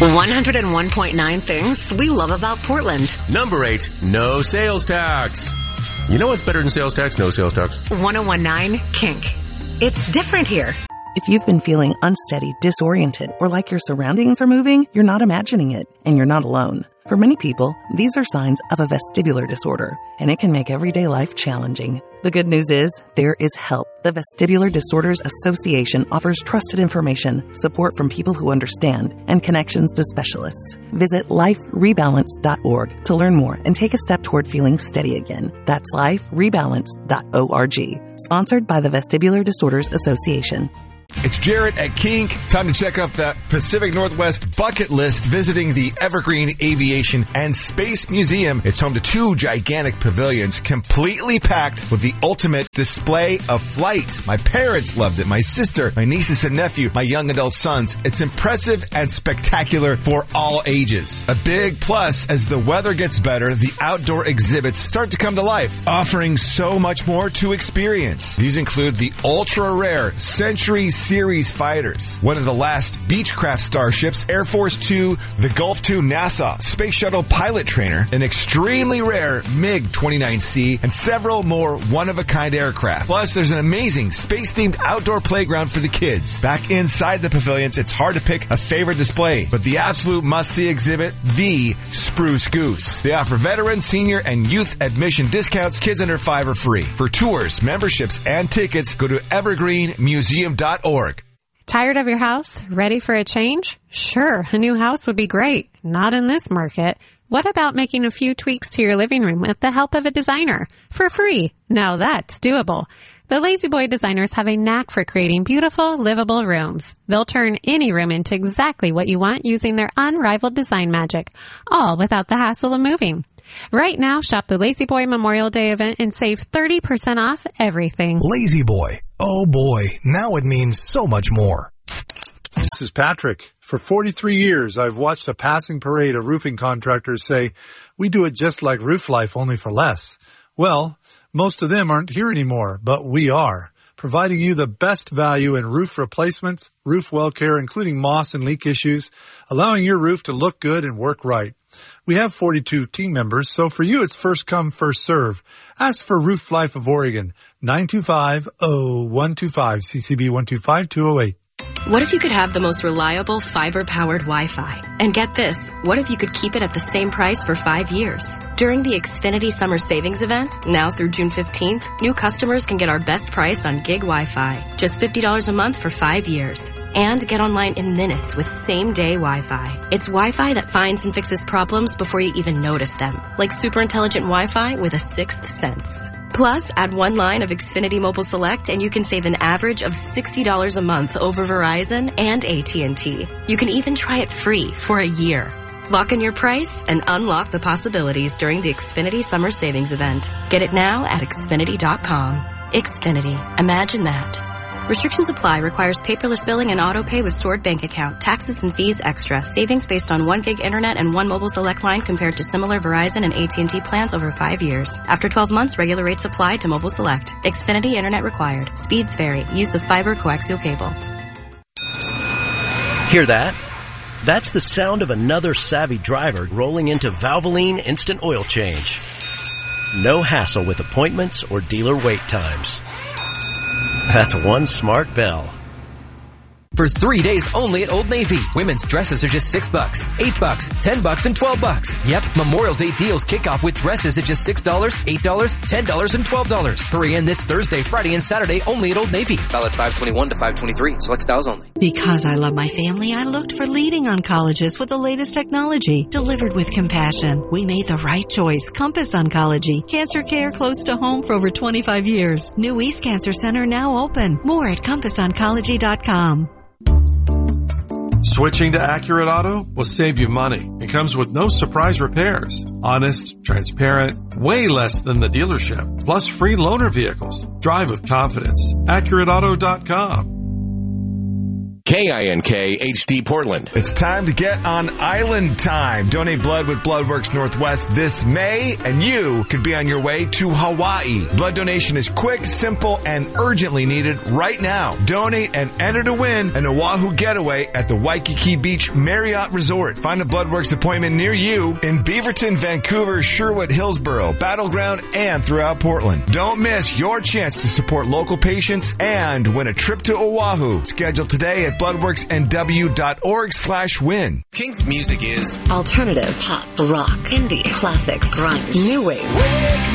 101.9 things we love about Portland. Number 8, no sales tax. You know what's better than sales tax? No sales tax. 101.9 Kink. It's different here. If you've been feeling unsteady, disoriented, or like your surroundings are moving, you're not imagining it, and you're not alone. For many people, these are signs of a vestibular disorder, and it can make everyday life challenging. The good news is, there is help. The Vestibular Disorders Association offers trusted information, support from people who understand, and connections to specialists. Visit liferebalance.org to learn more and take a step toward feeling steady again. That's liferebalance.org. Sponsored by the Vestibular Disorders Association. It's Jarrett at Kink. Time to check off that Pacific Northwest bucket list, visiting the Evergreen Aviation and Space Museum. It's home to 2 gigantic pavilions, completely packed with the ultimate display of flight. My parents loved it. My sister, my nieces and nephew, my young adult sons. It's impressive and spectacular for all ages. A big plus, as the weather gets better, the outdoor exhibits start to come to life, offering so much more to experience. These include the ultra-rare Century Series fighters, one of the last Beechcraft starships, Air Force 2, the Gulf 2 NASA Space Shuttle pilot trainer, an extremely rare MiG-29C, and several more one-of-a-kind aircraft. Plus, there's an amazing space-themed outdoor playground for the kids. Back inside the pavilions, it's hard to pick a favorite display, but the absolute must-see exhibit, the Spruce Goose. They offer veteran, senior, and youth admission discounts. Kids under 5 are free. For tours, memberships, and tickets, go to evergreenmuseum.org. Tired of your house? Ready for a change? Sure, a new house would be great. Not in this market. What about making a few tweaks to your living room with the help of a designer? For free. Now that's doable. The Lazy Boy designers have a knack for creating beautiful, livable rooms. They'll turn any room into exactly what you want using their unrivaled design magic, all without the hassle of moving. Right now, shop the Lazy Boy Memorial Day event and save 30% off everything. Lazy Boy. Oh boy, now it means so much more. This is Patrick. For 43 years, I've watched a passing parade of roofing contractors say, we do it just like Roof Life, only for less. Well, most of them aren't here anymore, but we are, providing you the best value in roof replacements, roof well care, including moss and leak issues, allowing your roof to look good and work right. We have 42 team members, so for you it's first come, first serve. Ask for Roof Life of Oregon, 925-0125, CCB 125208. What if you could have the most reliable fiber-powered Wi-Fi? And get this, what if you could keep it at the same price for 5 years? During the Xfinity Summer Savings Event, now through June 15th, new customers can get our best price on gig Wi-Fi, just $50 a month for 5 years. And get online in minutes with same-day Wi-Fi. It's Wi-Fi that finds and fixes problems before you even notice them, like super intelligent Wi-Fi with a sixth sense. Plus, add one line of Xfinity Mobile Select and you can save an average of $60 a month over Verizon and AT&T. You can even try it free for a year. Lock in your price and unlock the possibilities during the Xfinity Summer Savings Event. Get it now at Xfinity.com. Xfinity. Imagine that. Restrictions apply. Requires paperless billing and auto pay with stored bank account. Taxes and fees extra. Savings based on 1 gig internet and 1 mobile select line compared to similar Verizon and AT&T plans over 5 years. After 12 months, regular rates apply to mobile select. Xfinity internet required. Speeds vary. Use of fiber coaxial cable. Hear that? That's the sound of another savvy driver rolling into Valvoline Instant Oil Change. No hassle with appointments or dealer wait times. That's one smart bell. For 3 days only at Old Navy. Women's dresses are just $6, $8, $10, and $12. Yep, Memorial Day deals kick off with dresses at just $6, $8, $10, and $12. Hurry in this Thursday, Friday, and Saturday only at Old Navy. Valid 5/21 to 5/23. Select styles only. Because I love my family, I looked for leading oncologists with the latest technology, delivered with compassion. We made the right choice. Compass Oncology. Cancer care close to home for over 25 years. New East Cancer Center now open. More at CompassOncology.com. Switching to Accurate Auto will save you money. It comes with no surprise repairs. Honest, transparent, way less than the dealership. Plus free loaner vehicles. Drive with confidence. AccurateAuto.com. KINK HD Portland. It's time to get on Island Time. Donate blood with Bloodworks Northwest this May, and you could be on your way to Hawaii. Blood donation is quick, simple, and urgently needed right now. Donate and enter to win an Oahu getaway at the Waikiki Beach Marriott Resort. Find a Bloodworks appointment near you in Beaverton, Vancouver, Sherwood, Hillsborough, Battleground, and throughout Portland. Don't miss your chance to support local patients and win a trip to Oahu. Schedule today at bloodworksnw.org/win. Kink music is alternative, pop, rock, indie, classics, grunge, new wave.